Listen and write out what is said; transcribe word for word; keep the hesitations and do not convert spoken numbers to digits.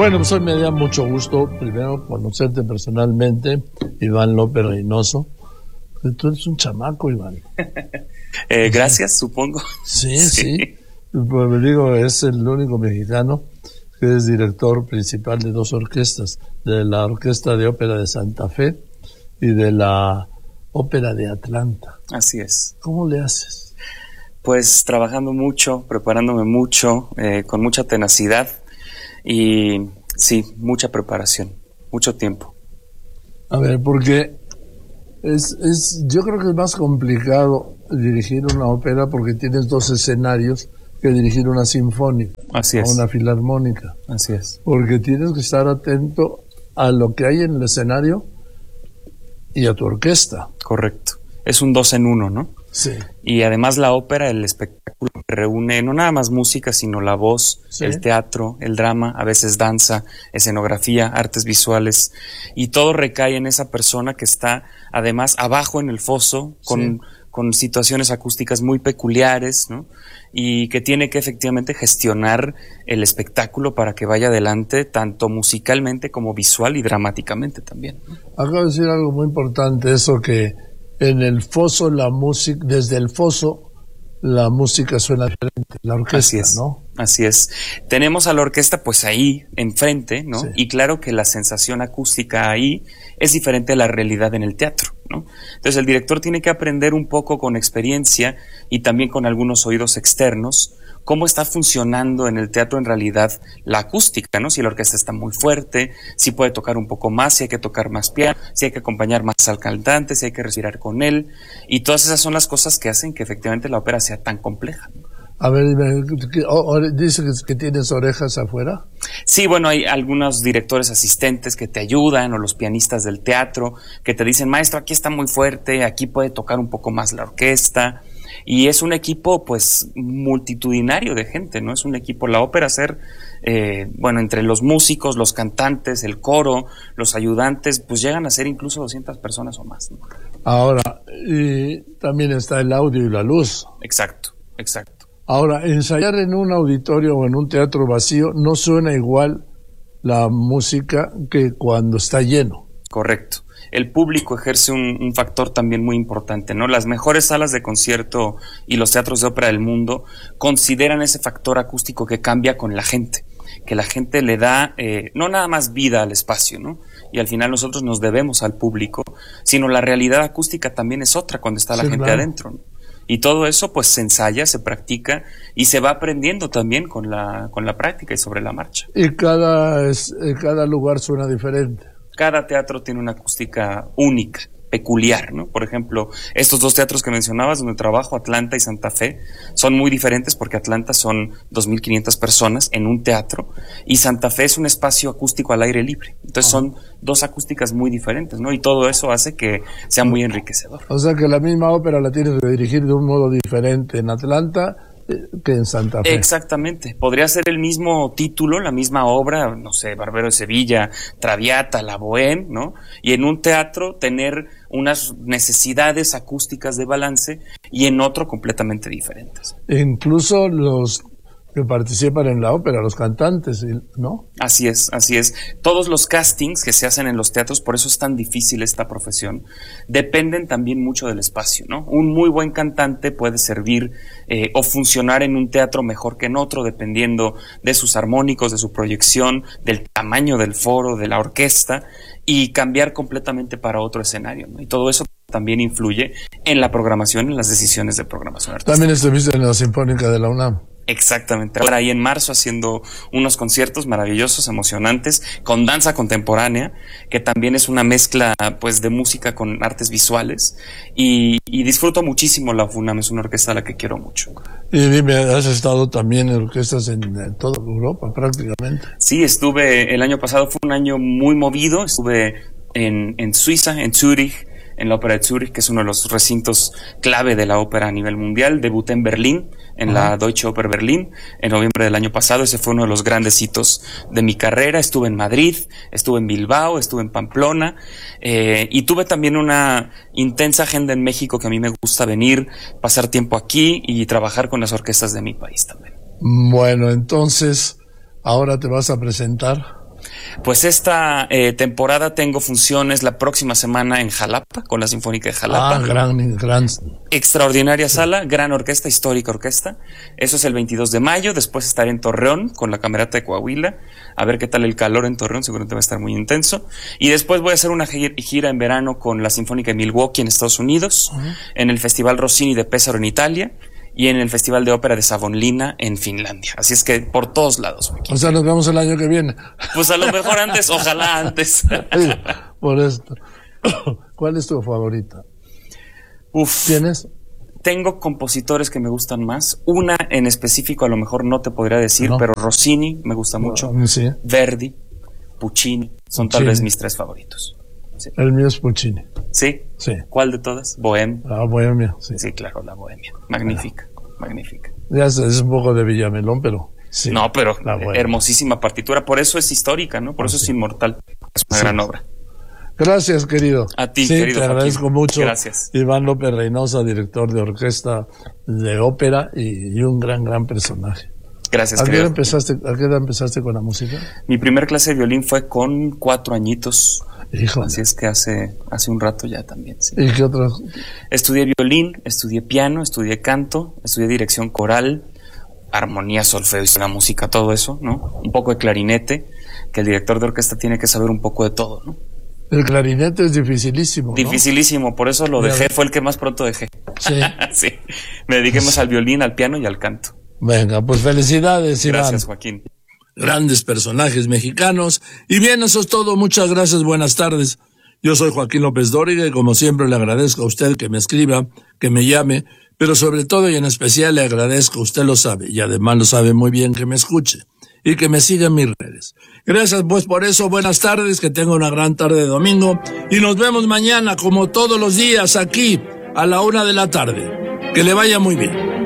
Bueno, pues hoy me da mucho gusto, primero, conocerte personalmente, Iván López Reynoso. Tú eres un chamaco, Iván. eh, gracias, supongo. Sí, sí. sí. Pues digo, es el único mexicano que es director principal de dos orquestas, de la Orquesta de Ópera de Santa Fe y de la Ópera de Atlanta. Así es. ¿Cómo le haces? Pues trabajando mucho, preparándome mucho, eh, con mucha tenacidad y sí, mucha preparación, mucho tiempo. A ver, porque es, es, yo creo que es más complicado dirigir una ópera porque tienes dos escenarios que dirigir una sinfónica. Así es. O una filarmónica. Así es. Porque tienes que estar atento a lo que hay en el escenario y a tu orquesta. Correcto. Es un dos en uno, ¿no? Sí. Y además la ópera, el espectáculo que reúne no nada más música, sino la voz, sí. El teatro, el drama, a veces danza, escenografía, artes visuales, y todo recae en esa persona que está además abajo en el foso, con, sí. con situaciones acústicas muy peculiares, ¿no? Y que tiene que efectivamente gestionar el espectáculo para que vaya adelante, tanto musicalmente como visual y dramáticamente también. Acabo de decir algo muy importante, eso que en el foso la música, desde el foso la música suena diferente, la orquesta, así es, ¿no? Así es. Tenemos a la orquesta pues ahí, enfrente, ¿no? Sí. Y claro que la sensación acústica ahí es diferente a la realidad en el teatro, ¿no? Entonces el director tiene que aprender un poco con experiencia y también con algunos oídos externos cómo está funcionando en el teatro en realidad la acústica, ¿no? Si la orquesta está muy fuerte, si puede tocar un poco más, si hay que tocar más piano, si hay que acompañar más al cantante, si hay que respirar con él, y todas esas son las cosas que hacen que efectivamente la ópera sea tan compleja. A ver, ¿dice que tienes orejas afuera? Sí, bueno, hay algunos directores asistentes que te ayudan, o los pianistas del teatro, que te dicen, maestro, aquí está muy fuerte, aquí puede tocar un poco más la orquesta. Y es un equipo, pues, multitudinario de gente, ¿no? Es un equipo, la ópera ser, eh, bueno, entre los músicos, los cantantes, el coro, los ayudantes, pues llegan a ser incluso doscientas personas o más, ¿no? Ahora, y también está el audio y la luz. Exacto, exacto. Ahora, ensayar en un auditorio o en un teatro vacío no suena igual la música que cuando está lleno. Correcto. El público ejerce un, un factor también muy importante, ¿no? Las mejores salas de concierto y los teatros de ópera del mundo consideran ese factor acústico que cambia con la gente, que la gente le da eh, no nada más vida al espacio, ¿no? Y al final nosotros nos debemos al público, sino la realidad acústica también es otra cuando está la sí, gente claro. adentro, ¿no? Y todo eso pues se ensaya, se practica y se va aprendiendo también con la, con la práctica y sobre la marcha. Y cada, es, cada lugar suena diferente. Cada teatro tiene una acústica única, peculiar, ¿no? Por ejemplo, estos dos teatros que mencionabas donde trabajo, Atlanta y Santa Fe, son muy diferentes porque Atlanta son dos mil quinientas personas en un teatro y Santa Fe es un espacio acústico al aire libre. Entonces son dos acústicas muy diferentes, ¿no? Y todo eso hace que sea muy enriquecedor. O sea que la misma ópera la tienes que dirigir de un modo diferente en Atlanta que en Santa Fe. Exactamente. Podría ser el mismo título, la misma obra, no sé, Barbero de Sevilla, Traviata, La Bohème, ¿no? Y en un teatro tener unas necesidades acústicas de balance y en otro completamente diferentes. E incluso los que participan en la ópera, los cantantes, ¿no? Así es, así es. Todos los castings que se hacen en los teatros, por eso es tan difícil esta profesión, dependen también mucho del espacio, ¿no? Un muy buen cantante puede servir eh, o funcionar en un teatro mejor que en otro, dependiendo de sus armónicos, de su proyección, del tamaño del foro, de la orquesta, y cambiar completamente para otro escenario, ¿no? Y todo eso también influye en la programación, en las decisiones de programación artística. También estuviste en la Sinfónica de la UNAM. Exactamente. Ahora ahí en marzo haciendo unos conciertos maravillosos, emocionantes, con danza contemporánea, que también es una mezcla pues de música con artes visuales, y, y disfruto muchísimo la UNAM, es una orquesta a la que quiero mucho. Y dime, ¿has estado también en orquestas en, en toda Europa prácticamente? Sí, estuve, el año pasado fue un año muy movido, estuve en, en Suiza, en Zúrich, en la ópera de Zúrich, que es uno de los recintos clave de la ópera a nivel mundial. Debuté en Berlín, en uh-huh. la Deutsche Oper Berlín, en noviembre del año pasado. Ese fue uno de los grandes hitos de mi carrera. Estuve en Madrid, estuve en Bilbao, estuve en Pamplona, eh, y tuve también una intensa agenda en México, que a mí me gusta venir, pasar tiempo aquí y trabajar con las orquestas de mi país también. Bueno, entonces, ahora te vas a presentar. Pues esta eh, temporada tengo funciones la próxima semana en Jalapa, con la Sinfónica de Jalapa. Ah, gran, gran. Extraordinaria sala, gran orquesta, histórica orquesta. Eso es el veintidós de mayo. Después estaré en Torreón con la Camerata de Coahuila. A ver qué tal el calor en Torreón, seguramente va a estar muy intenso. Y después voy a hacer una gira en verano con la Sinfónica de Milwaukee en Estados Unidos, uh-huh. en el Festival Rossini de Pesaro en Italia y en el Festival de Ópera de Savonlinna en Finlandia. Así es que por todos lados. Joaquín. O sea, nos vemos el año que viene. Pues a lo mejor antes, ojalá antes. Sí, por esto. ¿Cuál es tu favorita? Uf. ¿Tienes? Tengo compositores que me gustan más. Una en específico a lo mejor no te podría decir, no. pero Rossini me gusta mucho. No, sí. Verdi, Puccini, son Puccini. Tal vez mis tres favoritos. Sí. El mío es Puccini. ¿Sí? Sí. ¿Cuál de todas? Bohemia. La Bohemia, sí. Sí, claro, la Bohemia. Magnífica, ah. magnífica. Ya es, es un poco de Villamelón, pero sí. No, pero hermosísima partitura. Por eso es histórica, ¿no? Por ah, eso sí. es inmortal. Es una sí. gran obra. Gracias, querido. A ti, sí, querido te agradezco Joaquín. mucho. Gracias. Iván López Reynosa, director de orquesta de ópera y, y un gran, gran personaje. Gracias, ¿A qué querido. edad empezaste, ¿A qué edad empezaste con la música? Mi primer clase de violín fue con cuatro añitos. Híjole. Así es que hace, hace un rato ya también. Sí. ¿Y qué otras? Estudié violín, estudié piano, estudié canto, estudié dirección coral, armonía, solfeo, la música, todo eso, ¿no? Un poco de clarinete, que el director de orquesta tiene que saber un poco de todo, ¿no? El clarinete es dificilísimo, ¿no? Dificilísimo, por eso lo dejé, fue el que más pronto dejé. Sí. sí. Me dediqué más al violín, al piano y al canto. Venga, pues felicidades, Iván. Gracias, Joaquín. Grandes personajes mexicanos. Y bien, eso es todo. Muchas gracias, buenas tardes. Yo soy Joaquín López Dóriga y como siempre le agradezco a usted que me escriba, que me llame, pero sobre todo y en especial le agradezco, usted lo sabe, y además lo sabe muy bien, que me escuche y que me siga en mis redes. Gracias pues por eso, buenas tardes, que tenga una gran tarde de domingo y nos vemos mañana como todos los días aquí a la una de la tarde. Que le vaya muy bien.